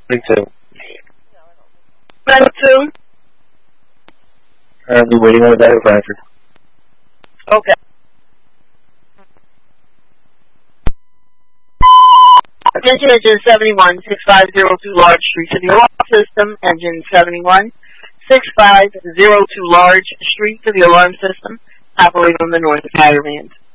22. 92? Currently waiting on a dispatcher. Okay. Attention engine 71, 6502 Large Street to the alarm system. Engine 71, 6502 Large Street to the alarm system. Operator on the north caravan.